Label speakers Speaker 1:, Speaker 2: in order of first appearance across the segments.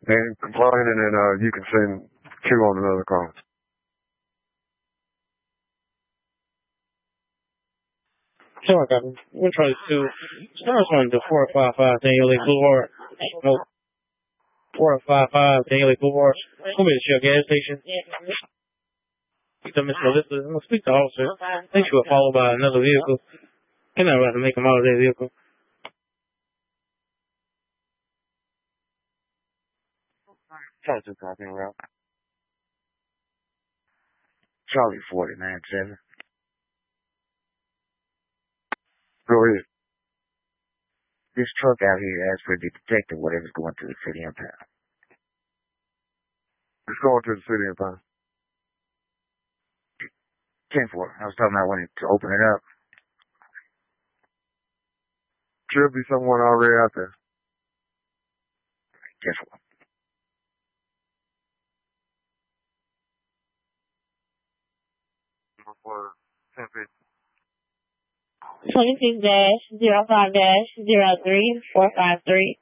Speaker 1: and complaining, and you can send Q on another call.
Speaker 2: Sure, Captain. We'll try to start on the 455 Daniel Lake Boulevard. No, 455 Daniel Lake Boulevard. We'll be at Shell gas station. Speak to Miss Melissa. I'm going to speak to officer. I think she was followed by another vehicle. You're not about to make them out of that vehicle.
Speaker 3: Charlie 2 copy route. Charlie 49-7.
Speaker 1: Go ahead.
Speaker 3: This truck out here asked for the detective whatever's going to the city impound.
Speaker 1: It's going to the city impound.
Speaker 3: 10-4. I was talking about when to open it up.
Speaker 1: Should be someone already out there.
Speaker 3: 10-4.
Speaker 1: For 10-50.
Speaker 4: 26-05-03453.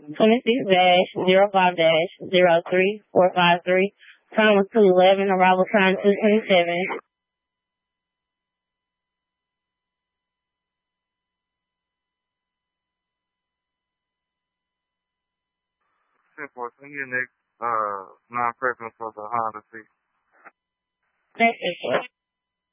Speaker 4: 26-05-03453. Time was 2:11. Arrival time 2:27.
Speaker 1: 10-4. Send your next non-preference for the Honda Civic.
Speaker 4: Next is